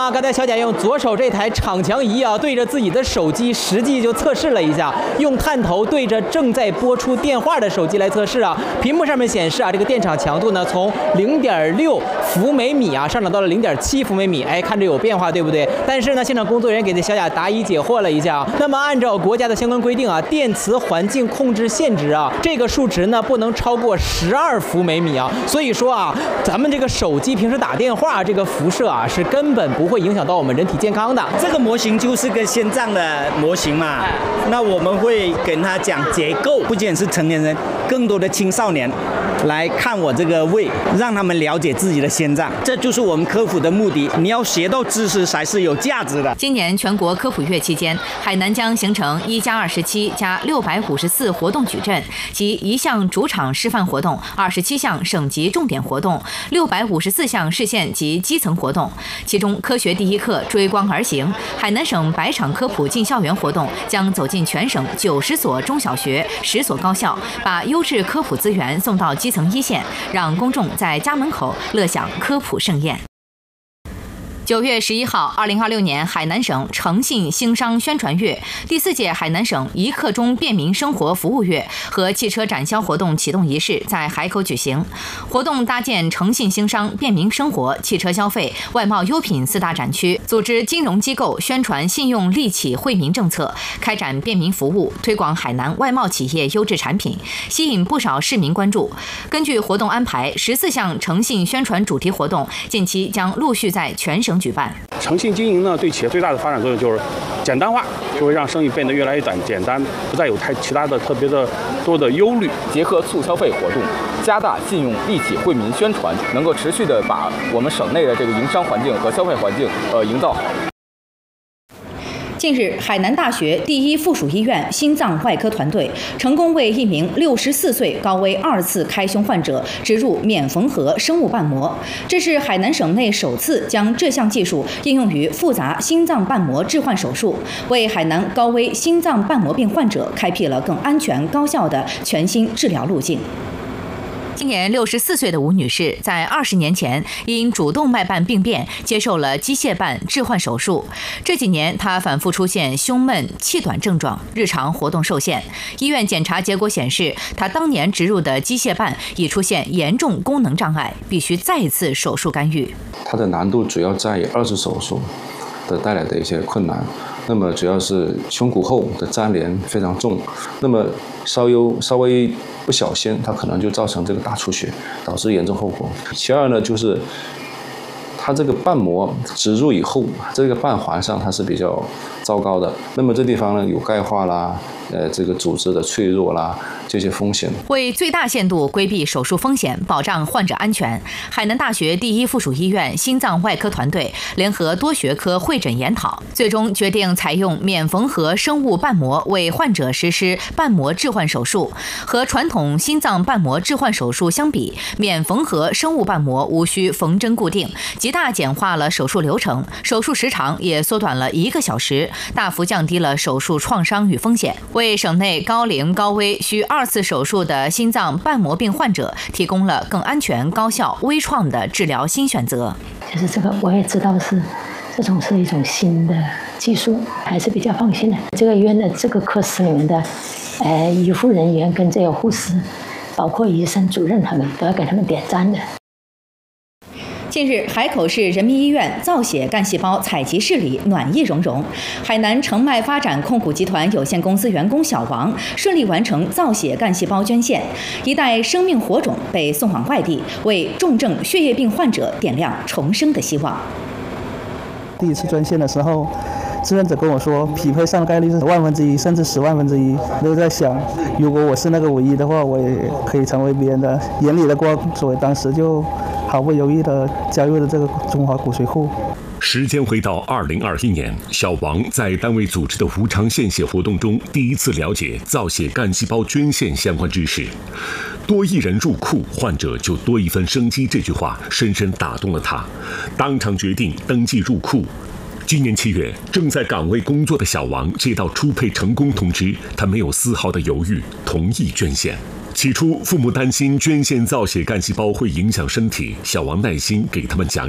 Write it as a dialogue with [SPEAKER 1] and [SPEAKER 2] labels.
[SPEAKER 1] 啊，刚才小贾用左手这台场强仪啊，对着自己的手机实际就测试了一下，用探头对着正在拨出电话的手机来测试啊。屏幕上面显示啊，这个电场强度呢从0.6伏每米啊上涨到了0.7伏每米，哎，看着有变化，对不对？但是呢，现场工作人员给这小贾答疑解惑了一下。那么按照国家的相关规定啊，电磁环境控制限值啊，这个数值呢不能超过12伏每米啊。所以说啊，咱们这个手机平时打电话这个辐射啊，是根本不会影响到我们人体健康的。
[SPEAKER 2] 这个模型就是个心脏的模型嘛，那我们会跟他讲结构，不仅是成年人，更多的青少年来看我这个胃，让他们了解自己的心脏，这就是我们科普的目的。你要学到知识才是有价值的。
[SPEAKER 3] 今年全国科普月期间，海南将形成1+27+654活动矩阵及1项主场示范活动、27项省级重点活动、654项市县及基层活动。其中，科学第一课追光而行，海南省100场科普进校园活动将走进全省90所中小学、10所高校，把优质科普资源送到基层一线，让公众在家门口乐享科普盛宴。9月11号，2026年海南省诚信兴商宣传月、第4届海南省一刻钟便民生活服务月和汽车展销活动启动仪式在海口举行。活动搭建诚信兴商、便民生活、汽车消费、外贸优品4大展区，组织金融机构宣传信用利企惠民政策，开展便民服务，推广海南外贸企业优质产品，吸引不少市民关注。根据活动安排，14项诚信宣传主题活动近期将陆续在全省举办。
[SPEAKER 4] 诚信经营呢，对企业最大的发展作用就是简单化，就会让生意变得越来越简单，不再有其他的特别的多的忧虑。
[SPEAKER 5] 结合促消费活动，加大信用利企惠民宣传，能够持续的把我们省内的这个营商环境和消费环境营造好。
[SPEAKER 3] 近日，海南大学第一附属医院心脏外科团队成功为一名64岁高危2次开胸患者植入免缝合生物瓣膜，这是海南省内首次将这项技术应用于复杂心脏瓣膜置换手术，为海南高危心脏瓣膜病患者开辟了更安全高效的全新治疗路径。今年64岁的吴女士，在20年前因主动脉瓣病变接受了机械瓣置换手术。这几年，她反复出现胸闷、气短症状，日常活动受限。医院检查结果显示，她当年植入的机械瓣已出现严重功能障碍，必须再次手术干预。
[SPEAKER 6] 它的难度主要在于2次手术的带来的一些困难。那么主要是胸骨后的粘连非常重，那么稍微不小心，它可能就造成这个大出血，导致严重后果。其二呢，就是它这个瓣膜植入以后，这个瓣环上它是比较糟糕的，那么这地方呢有钙化啦，这个组织的脆弱啦，这些风险。
[SPEAKER 3] 为最大限度规避手术风险，保障患者安全，海南大学第一附属医院心脏外科团队联合多学科会诊研讨，最终决定采用免缝合生物瓣膜为患者实施瓣膜置换手术。和传统心脏瓣膜置换手术相比，免缝合生物瓣膜无需缝针固定，极大简化了手术流程，手术时长也缩短了1个小时，大幅降低了手术创伤与风险，为省内高龄高危需2次手术的心脏瓣膜病患者提供了更安全、高效、微创的治疗新选择。
[SPEAKER 7] 就是这个，我也知道这种是一种新的技术，还是比较放心的。这个医院的这个科室里面的，医护人员跟这个护士，包括医生、主任，他们都要给他们点赞的。
[SPEAKER 3] 近日，海口市人民医院造血干细胞采集室里暖意融融，海南澄迈发展控股集团有限公司员工小王顺利完成造血干细胞捐献，一袋生命火种被送往外地，为重症血液病患者点亮重生的希望。
[SPEAKER 8] 第一次捐献的时候，志愿者跟我说，匹配上的概率是1/100000%甚至10000000%。都在想，如果我是那个唯一的话，我也可以成为别人的眼里的光。所以当时就毫不犹豫地加入了这个中华骨髓库。
[SPEAKER 9] 时间回到2021年，小王在单位组织的无偿献血活动中，第一次了解造血干细胞捐献相关知识。多一人入库，患者就多一份生机，这句话深深打动了他，当场决定登记入库。今年7月，正在岗位工作的小王接到初配成功通知，他没有丝毫的犹豫，同意捐献。起初，父母担心捐献造血干细胞会影响身体，小王耐心给他们讲